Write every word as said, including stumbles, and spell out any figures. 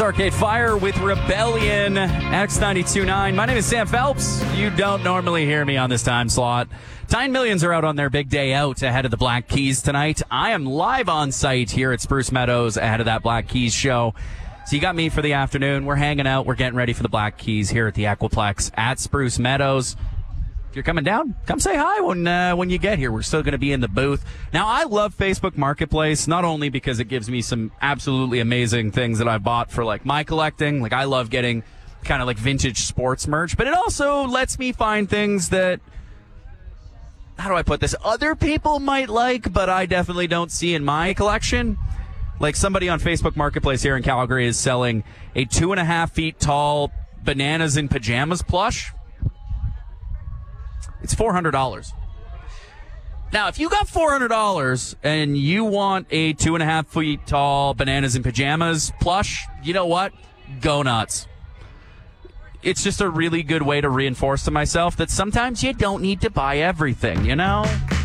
Arcade Fire with Rebellion, X ninety-two point nine. My name is Sam Phelps. You don't normally hear me on this time slot. Tyne Millions are out on their big day out ahead of the Black Keys tonight. I am live on site here at Spruce Meadows ahead of that Black Keys show. So you got me for the afternoon. We're hanging out. We're getting ready for the Black Keys here at the Aquaplex at Spruce Meadows. If you're coming down, come say hi when uh, when you get here. We're still going to be in the booth. Now, I love Facebook Marketplace, not only because it gives me some absolutely amazing things that I bought for, like, my collecting. Like, I love getting kind of, like, vintage sports merch. But it also lets me find things that, how do I put this, other people might like, but I definitely don't see in my collection. Like, somebody on Facebook Marketplace here in Calgary is selling a two and a half feet tall Bananas in Pajamas plush. It's four hundred dollars. Now, if you got four hundred dollars and you want a two and a half feet tall Bananas in Pajamas plush, you know what? Go nuts. It's just a really good way to reinforce to myself that sometimes you don't need to buy everything, you know?